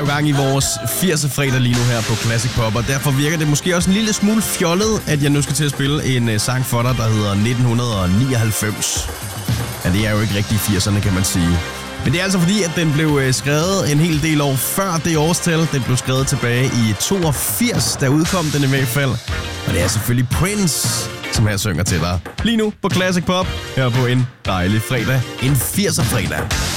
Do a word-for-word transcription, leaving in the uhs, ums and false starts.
jo gang i vores firser-fredag lige nu her på Classic Pop, og derfor virker det måske også en lille smule fjollet, at jeg nu skal til at spille en uh, sang for dig, der hedder nitten nioghalvfems. Ja, det er jo ikke rigtig firserne, kan man sige. Men det er altså fordi, at den blev skrevet en hel del år før det årstal. Den blev skrevet tilbage i toogfirs, der udkom den i hvert fald. Og det er selvfølgelig Prince, som her synger til dig. Lige nu på Classic Pop, her på en dejlig fredag. En firser-fredag.